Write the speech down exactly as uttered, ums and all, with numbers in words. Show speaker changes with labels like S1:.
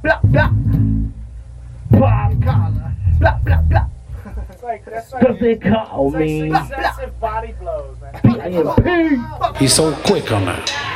S1: blah, blah. Bob collar, blah, blah, blah.
S2: It's like, that's like,
S1: Cause they call
S2: it's like
S1: me
S2: successive body blows, man.
S1: P I M P.
S3: He's so quick on that.